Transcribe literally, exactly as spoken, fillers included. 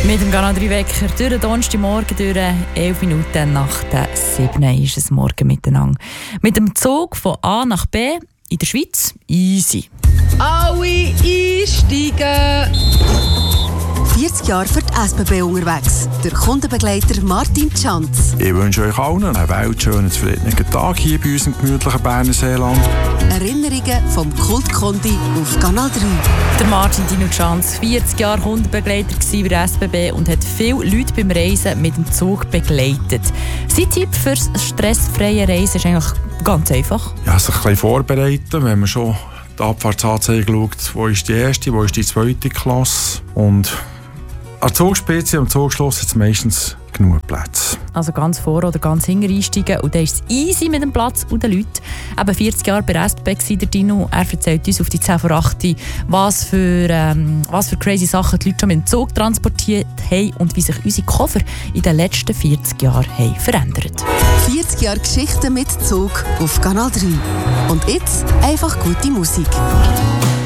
Mit dem Kanal drei Wecker durch den Donnerstagmorgen, durch elf Minuten nach der sieben ist es morgen miteinander. Mit dem Zug von A nach B in der Schweiz easy. Alle einsteigen! vierzig Jahre für die S B B unterwegs. Der Kundenbegleiter Martin Tschanz. Ich wünsche euch allen einen weltschönen, zufriedenen Tag hier bei uns im gemütlichen Berner Seeland. Erinnerungen vom Kultkondi auf Kanal drei. Der Martin Dino Tschanz, vierzig Jahre Kundenbegleiter bei der S B B und hat viele Leute beim Reisen mit dem Zug begleitet. Sein Tipp für das stressfreie Reisen ist eigentlich ganz einfach. Ja, sich ein bisschen vorbereiten, wenn man schon die Abfahrtsanzeige schaut, wo ist die erste, wo ist die zweite Klasse. Und an der Zugspitze und am Zugschluss hat es meistens genug Platz. Also ganz vor oder ganz hinten einsteigen und dann ist es easy mit dem Platz und den Leuten. Eben vierzig Jahre bei der S B B war der Dino. Er erzählt uns auf die zehn vor acht, was für, ähm, was für crazy Sachen die Leute schon mit dem Zug transportiert haben und wie sich unsere Koffer in den letzten vierzig Jahren haben verändert. vierzig Jahre Geschichte mit Zug auf Kanal drei. Und jetzt einfach gute Musik.